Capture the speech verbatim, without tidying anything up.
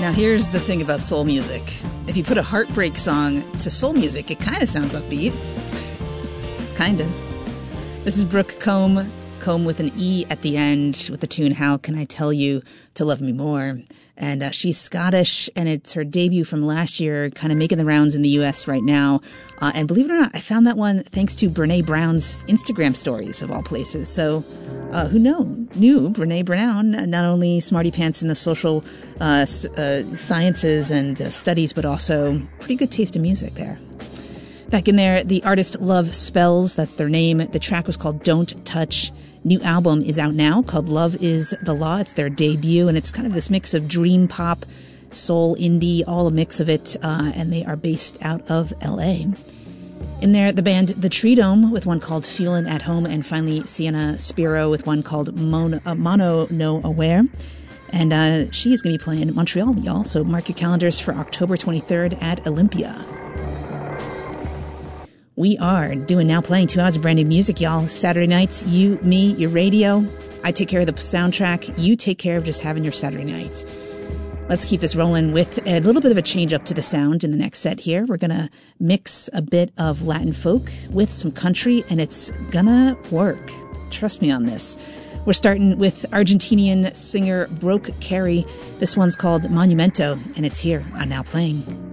Now, here's the thing about soul music. If you put a heartbreak song to soul music, it kind of sounds upbeat. Kind of. This is Brooke Combe, Combe with an E at the end, with the tune How Can I Tell You to Love Me More? And uh, she's Scottish, and it's her debut from last year, kind of making the rounds in the U S right now. Uh, and believe it or not, I found that one thanks to Brene Brown's Instagram stories, of all places. So uh, who knew? Knew Brene Brown, not only smarty pants in the social uh, uh, sciences and uh, studies, but also pretty good taste in music there. Back in there, the artist Love Spells, that's their name. The track was called Don't Touch. New album is out now called Love Is the Law. It's their debut, and it's kind of this mix of dream pop, soul, indie, all a mix of it, uh, and they are based out of L A. In there, the band The Treedome with one called Feelin' at Home, and finally Sienna Spiro with one called Mono, uh, Mono No Aware. And uh, she is going to be playing in Montreal, y'all, so mark your calendars for October twenty-third at Olympia. We are doing now playing two hours of brand new music, y'all. Saturday nights, you, me, your radio. I take care of the soundtrack. You take care of just having your Saturday night. Let's keep this rolling with a little bit of a change up to the sound in the next set here. We're going to mix a bit of Latin folk with some country, and it's gonna work. Trust me on this. We're starting with Argentinian singer Broke Carey. This one's called Monumento, and it's here on Now Playing.